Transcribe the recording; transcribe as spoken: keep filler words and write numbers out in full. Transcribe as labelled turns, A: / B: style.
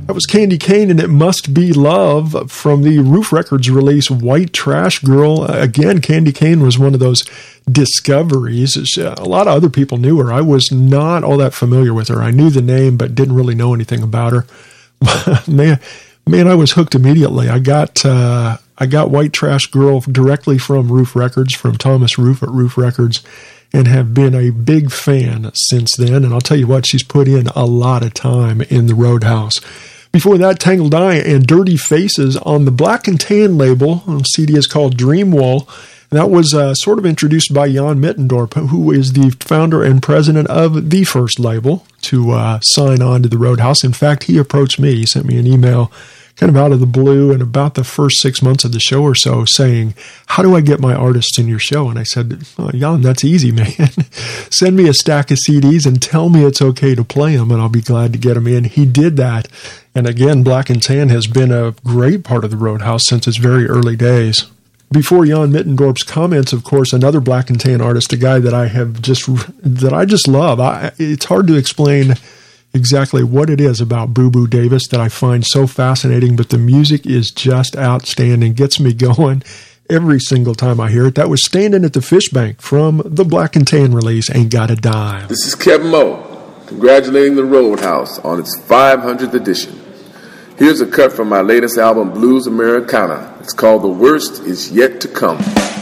A: That was Candy Kane and It Must Be Love from the Roof Records release White Trash Girl. Again, Candy Kane was one of those discoveries. A lot of other people knew her. I was not all that familiar with her. I knew the name, but didn't really know anything about her. man, man, I was hooked immediately. I got uh, I got White Trash Girl directly from Roof Records, from Thomas Roof at Roof Records, and have been a big fan since then. And I'll tell you what, she's put in a lot of time in the Roadhouse. Before that, Tangled Eye and Dirty Faces on the Black and Tan label. The C D is called Dreamwall. That was uh, sort of introduced by Jan Mittendorp, who is the founder and president of the first label, to uh, sign on to the Roadhouse. In fact, he approached me. He sent me an email kind of out of the blue in about the first six months of the show or so, saying, how do I get my artists in your show? And I said, oh, Jan, that's easy, man. Send me a stack of C Ds and tell me it's okay to play them, and I'll be glad to get them in. He did that. And again, Black and Tan has been a great part of the Roadhouse since its very early days. Before Jan Mittendorp's comments, of course, another Black and Tan artist, a guy that I have just, that I just love. I, it's hard to explain exactly what it is about Boo Boo Davis that I find so fascinating, but the music is just outstanding, gets me going every single time I hear it. That was Standing at the Fish Bank from the Black and Tan release, Ain't Got a Dime.
B: This is Kevin Moe, congratulating the Roadhouse on its five hundredth edition. Here's a cut from my latest album, Blues Americana. It's called The Worst Is Yet to Come.